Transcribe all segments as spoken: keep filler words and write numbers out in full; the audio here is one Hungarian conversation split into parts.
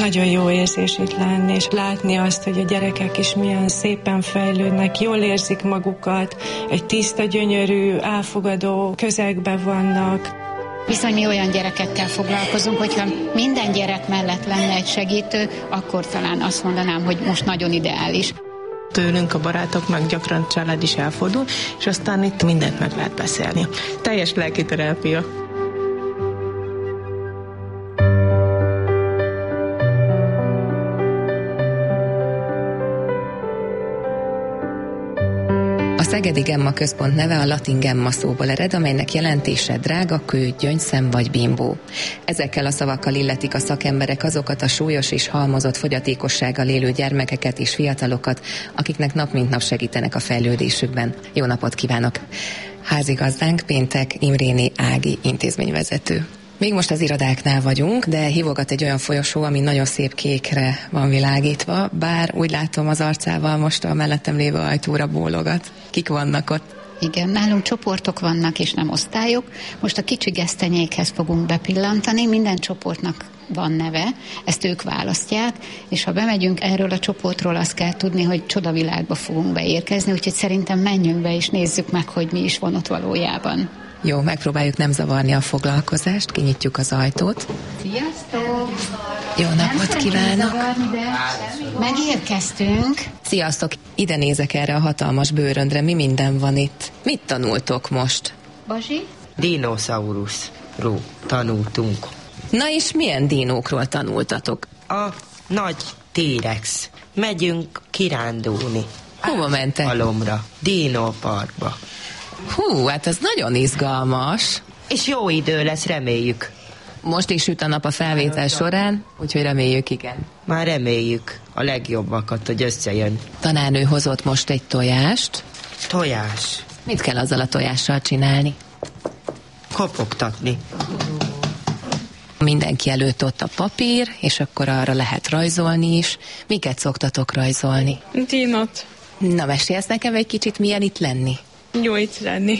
Nagyon jó érzés itt lenni, és látni azt, hogy a gyerekek is milyen szépen fejlődnek, jól érzik magukat, egy tiszta, gyönyörű, elfogadó közegben vannak. Viszont mi olyan gyerekekkel foglalkozunk, hogyha minden gyerek mellett lenne egy segítő, akkor talán azt mondanám, hogy most nagyon ideális. Tőlünk a barátoknak gyakran család is elfordul, és aztán itt mindent meg lehet beszélni. Teljes lelkiterápia. A Szegedi Gemma Központ neve a latin gemma szóból ered, amelynek jelentése drága kő, gyöngyszem vagy bimbó. Ezekkel a szavakkal illetik a szakemberek azokat a súlyos és halmozott fogyatékossággal élő gyermekeket és fiatalokat, akiknek nap mint nap segítenek a fejlődésükben. Jó napot kívánok! Házigazdánk péntek Imréné Ági intézményvezető. Még most az irodáknál vagyunk, de hívogat egy olyan folyosó, ami nagyon szép kékre van világítva, bár úgy látom az arcával most a mellettem lévő ajtóra bólogat. Kik vannak ott? Igen, nálunk csoportok vannak és nem osztályok. Most a kicsi gesztenyékhez fogunk bepillantani, minden csoportnak van neve, ezt ők választják, és ha bemegyünk erről a csoportról, azt kell tudni, hogy csodavilágba fogunk beérkezni, úgyhogy szerintem menjünk be és nézzük meg, hogy mi is van ott valójában. Jó, megpróbáljuk nem zavarni a foglalkozást, kinyitjuk az ajtót. Sziasztok! Jó napot kívánok! Megérkeztünk. Sziasztok! Ide nézek erre a hatalmas bőröndre, mi minden van itt. Mit tanultok most? Bazsi? Dinoszauruszról tanultunk. Na és milyen dinókról tanultatok? A nagy T-rex. Megyünk kirándulni. Hova mentek? Alomra, dinóparkba. Hú, hát ez nagyon izgalmas. És jó idő lesz, reméljük. Most is süt a nap a felvétel során, úgyhogy reméljük, igen. Már reméljük a legjobbakat, hogy összejön. Tanárnő hozott most egy tojást. Tojás. Mit kell azzal a tojással csinálni? Kopogtatni. Mindenki előtt ott a papír, és akkor arra lehet rajzolni is. Miket szoktatok rajzolni? Dinot. Na, mesélsz nekem egy kicsit, milyen itt lenni? Jó itt lenni.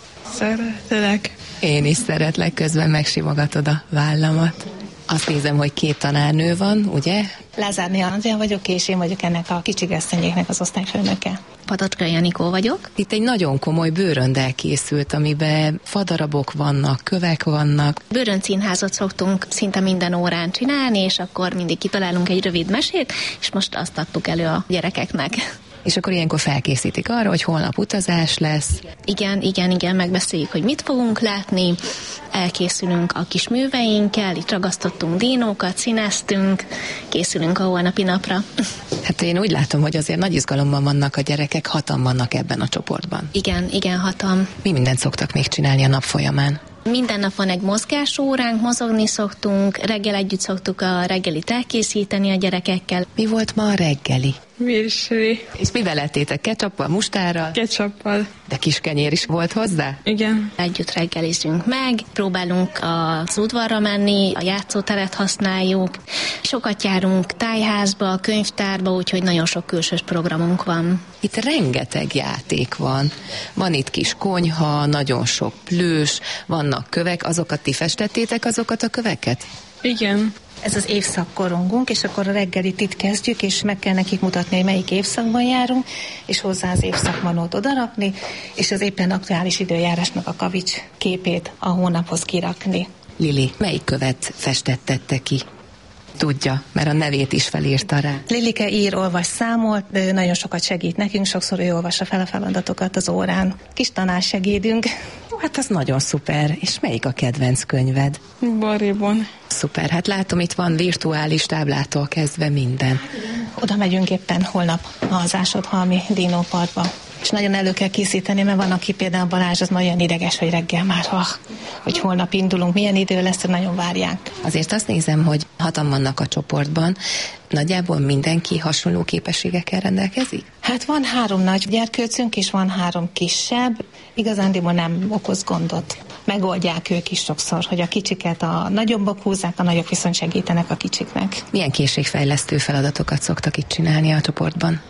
Szeretlek. Én is szeretlek, közben megsimogatod a vállamat. Azt nézem, hogy két tanárnő van, ugye? Lázárné Andrea vagyok, és én vagyok ennek a kicsi gesztenyéknek az osztályfőnöke. Patocska Janikó vagyok. Itt egy nagyon komoly bőröndel készült, amiben fadarabok vannak, kövek vannak. Bőröndszínházat szoktunk szinte minden órán csinálni, és akkor mindig kitalálunk egy rövid mesét, és most azt adtuk elő a gyerekeknek. És akkor ilyenkor felkészítik arra, hogy holnap utazás lesz. Igen, igen, igen, megbeszéljük, hogy mit fogunk látni, elkészülünk a kis műveinkkel, itt ragasztottunk dinókat, színeztünk, készülünk a holnapi napra. Hát én úgy látom, hogy azért nagy izgalomban vannak a gyerekek, hatan vannak ebben a csoportban. Igen, igen, hatan. Mi mindent szoktak még csinálni a nap folyamán? Minden nap van egy mozgásóránk, mozogni szoktunk, reggel együtt szoktuk a reggelit elkészíteni a gyerekekkel. Mi volt ma a reggeli? Virsli. És mivel lettétek? Ketchuppal, mustárral? Ketchuppal. De kis kenyér is volt hozzá? Igen. Együtt reggelizünk meg, próbálunk az udvarra menni, a játszóteret használjuk. Sokat járunk tájházba, könyvtárba, úgyhogy nagyon sok külsős programunk van. Itt rengeteg játék van. Van itt kis konyha, nagyon sok plős, vannak kövek, azokat ti festettétek, azokat a köveket? Igen. Ez az évszakkorongunk, és akkor a reggelit itt kezdjük, és meg kell nekik mutatni, hogy melyik évszakban járunk, és hozzá az évszakmanót odarakni, és az éppen aktuális időjárásnak a kavics képét a hónaphoz kirakni. Lili, melyik követ festettettek ki? Tudja, mert a nevét is felírta rá. Lilike ír, olvas, számol, de ő nagyon sokat segít nekünk, sokszor ő olvassa fel a feladatokat az órán. Kis tanársegédünk. Hát az nagyon szuper. És melyik a kedvenc könyved? Baribon. Szuper, hát látom, itt van virtuális táblától kezdve minden. Oda megyünk éppen holnap az Ásodhalmi Dinóparkba. És nagyon elő kell készíteni, mert van, aki például Balázs, az nagyon ideges, hogy reggel már, ha, hogy holnap indulunk, milyen idő lesz, nagyon várják. Azért azt nézem, hogy hatan vannak a csoportban, nagyjából mindenki hasonló képességekkel rendelkezik? Hát van három nagy gyerkőcünk, és van három kisebb. Igazándiból nem okoz gondot. Megoldják ők is sokszor, hogy a kicsiket a nagyobbak húzzák, a nagyok viszont segítenek a kicsiknek. Milyen készségfejlesztő feladatokat szoktak itt csinálni a csoportban?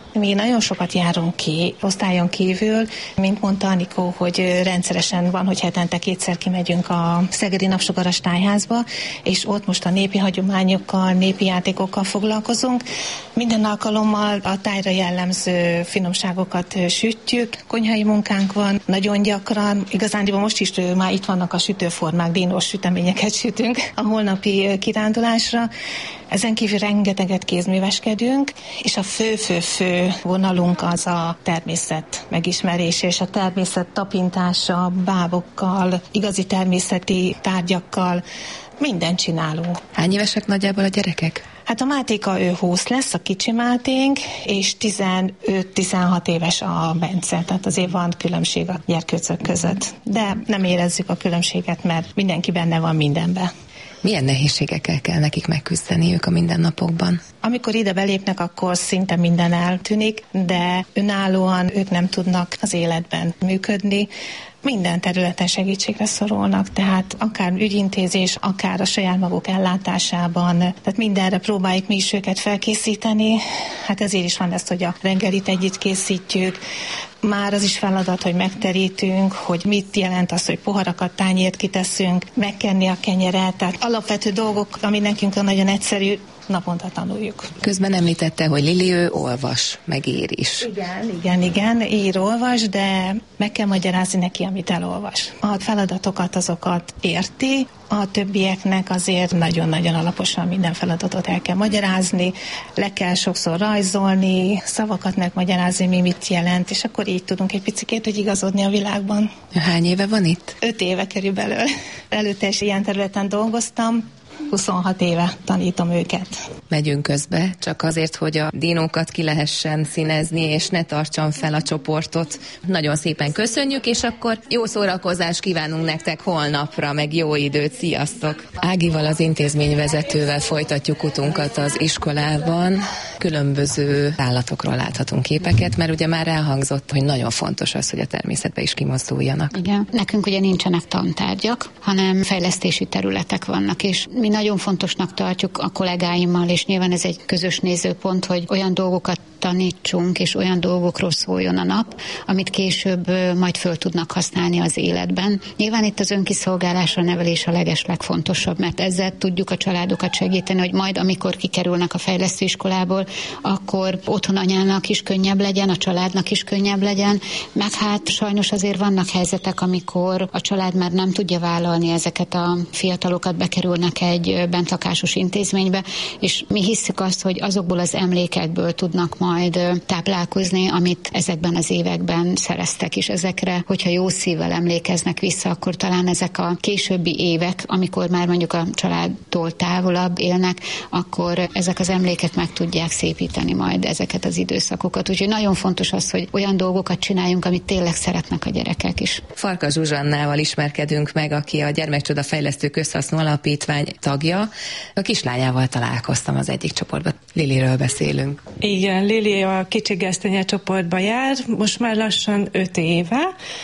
Mi nagyon sokat járunk ki, osztályon kívül, mint mondta Anikó, hogy rendszeresen van, hogy hetente kétszer kimegyünk a Szegedi Napsugaras Tájházba, és ott most a népi hagyományokkal, népi játékokkal foglalkozunk. Minden alkalommal a tájra jellemző finomságokat sütjük, konyhai munkánk van, nagyon gyakran, igazándiból most is már itt vannak a sütőformák, dinos süteményeket sütünk a holnapi kirándulásra. Ezen kívül rengeteget kézműveskedünk, és a fő-fő-fő vonalunk az a természet megismerése, és a természet tapintása, bábokkal, igazi természeti tárgyakkal, mindent csinálunk. Hány évesek nagyjából a gyerekek? Hát a Mátéka ő húsz lesz, a kicsi Máténk, és tizenöt-tizenhat éves a Bence, tehát azért van különbség a gyerkőcök között. De nem érezzük a különbséget, mert mindenki benne van mindenben. Milyen nehézségekkel kell nekik megküzdeniük a mindennapokban? Amikor ide belépnek, akkor szinte minden eltűnik, de önállóan ők nem tudnak az életben működni. Minden területen segítségre szorulnak, tehát akár ügyintézés, akár a saját maguk ellátásában, tehát mindenre próbáljuk mi is őket felkészíteni. Hát ezért is van ez, hogy a reggelit együtt készítjük. Már az is feladat, hogy megterítünk, hogy mit jelent az, hogy poharakat, tányért kiteszünk, megkenni a kenyeret, tehát alapvető dolgok, ami nekünk nagyon egyszerű, naponta tanuljuk. Közben említette, hogy Lili ő olvas, meg ír is. Igen, igen, igen, ír, olvas, de meg kell magyarázni neki, amit elolvas. A feladatokat azokat érti, a többieknek azért nagyon-nagyon alaposan minden feladatot el kell magyarázni, le kell sokszor rajzolni, szavakat megmagyarázni, mi mit jelent, és akkor így tudunk egy picikét, hogy igazodni a világban. Hány éve van itt? Öt éve körülbelül. Előtte is ilyen területen dolgoztam, huszonhat éve tanítom őket. Megyünk közbe, csak azért, hogy a dinókat ki lehessen színezni, és ne tartsam fel a csoportot. Nagyon szépen köszönjük, és akkor jó szórakozást kívánunk nektek holnapra, meg jó időt, sziasztok! Ágival, az intézményvezetővel folytatjuk utunkat az iskolában. Különböző állatokról láthatunk képeket, mert ugye már elhangzott, hogy nagyon fontos az, hogy a természetbe is kimozduljanak. Igen, nekünk ugye nincsenek tantárgyak, hanem fejlesztési területek vannak, és mi nagyon fontosnak tartjuk a kollégáimmal, és nyilván ez egy közös nézőpont, hogy olyan dolgokat tanítsunk, és olyan dolgokról szóljon a nap, amit később majd föl tudnak használni az életben. Nyilván itt az önkiszolgálás, a nevelés a legeslegfontosabb, mert ezzel tudjuk a családokat segíteni, hogy majd amikor kikerülnek a fejlesztőiskolából, akkor otthon anyának is könnyebb legyen, a családnak is könnyebb legyen, meg hát sajnos azért vannak helyzetek, amikor a család már nem tudja vállalni ezeket a fiatalokat, bekerülnek egy bentlakásos intézménybe, és mi hisszük azt, hogy azokból az emlékekből tudnak majd táplálkozni, amit ezekben az években szereztek, és ezekre, hogyha jó szívvel emlékeznek vissza, akkor talán ezek a későbbi évek, amikor már mondjuk a családtól távolabb élnek, akkor ezek az emlékek meg tudják szépíteni majd ezeket az időszakokat. Úgyhogy nagyon fontos az, hogy olyan dolgokat csináljunk, amit tényleg szeretnek a gyerekek is. Farkas Zsuzsannával ismerkedünk meg, aki a Gyermekcsoda Fejlesztő Közhasznú Alapítvány tagja. A kislányával találkoztam az egyik csoportban. Liliről beszélünk. Igen, Lili a kicsi gesztenye csoportba jár, most már lassan öt éve.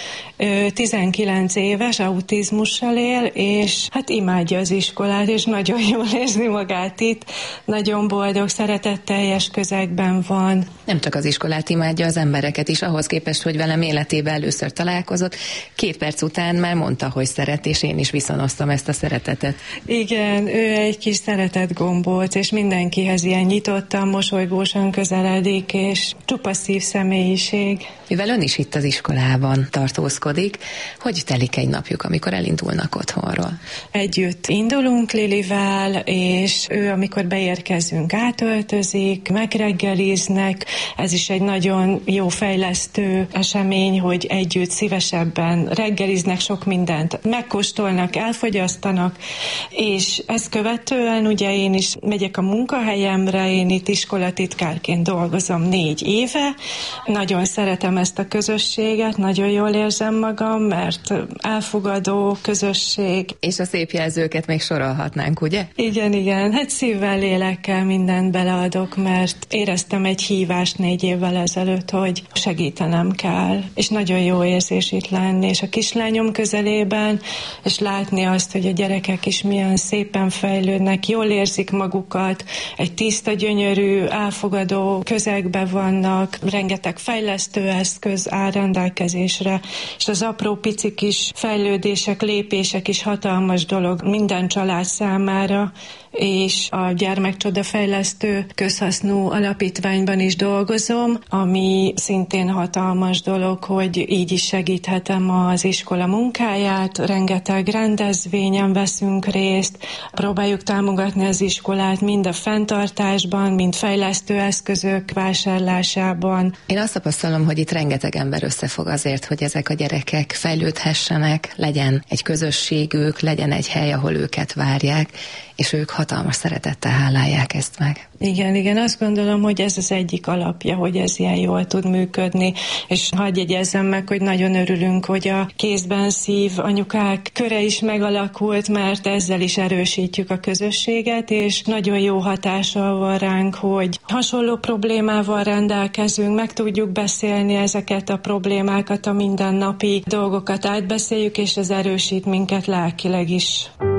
tizenkilenc éves, autizmussal él, és hát imádja az iskolát, és nagyon jól érzi magát itt. Nagyon boldog, szeretetteljes közegben van. Nem csak az iskolát imádja, az embereket is, ahhoz képest, hogy velem életében először találkozott. Két perc után már mondta, hogy szeret, és én is viszonoztam ezt a szeretetet. Igen, ő egy kis szeretet gombóc, és mindenkihez ilyen nyitottan, mosolygósan közeledik, és csupa szív személyiség. Mivel ön is itt az iskolában tartózkodik, hogy telik egy napjuk, amikor elindulnak otthonról? Együtt indulunk Lilivel, és ő, amikor beérkezünk, átöltözik, megreggeliznek. Ez is egy nagyon jó fejlesztő esemény, hogy együtt szívesebben reggeliznek, sok mindent megkóstolnak, elfogyasztanak, és ezt követően ugye én is megyek a munkahelyemre, én itt iskolatitkárként dolgozom négy éve. Nagyon szeretem szeretem ezt a közösséget, nagyon jól érzem magam, mert elfogadó közösség. És a szép jelzőket még sorolhatnánk, ugye? Igen, igen. Hát szívvel, lélekkel mindent beleadok, mert éreztem egy hívást négy évvel ezelőtt, hogy segítenem kell. És nagyon jó érzés itt lenni, és a kislányom közelében, és látni azt, hogy a gyerekek is milyen szépen fejlődnek, jól érzik magukat, egy tiszta, gyönyörű, elfogadó közegben vannak, rengeteg fejlesztő eszköz áll rendelkezésre, és az apró pici kis fejlődések, lépések is hatalmas dolog minden család számára, és a Gyermekcsodafejlesztő közhasznú alapítványban is dolgozom, ami szintén hatalmas dolog, hogy így is segíthetem az iskola munkáját, rengeteg rendezvényen veszünk részt, próbáljuk támogatni az iskolát mind a fenntartásban, mind fejlesztő eszközök vásárlásában. Én azt tapasztalom, hogy itt rengeteg ember összefog azért, hogy ezek a gyerekek fejlődhessenek, legyen egy közösségük, legyen egy hely, ahol őket várják, és ők hatalmas szeretettel hálálják ezt meg. Igen, igen, azt gondolom, hogy ez az egyik alapja, hogy ez ilyen jól tud működni, és hadd jegyezzem meg, hogy nagyon örülünk, hogy a Kézben Szív anyukák köre is megalakult, mert ezzel is erősítjük a közösséget, és nagyon jó hatással van ránk, hogy hasonló problémával rendelkezünk, meg tudjuk beszélni ezeket a problémákat, a mindennapi dolgokat átbeszéljük, és ez erősít minket lelkileg is.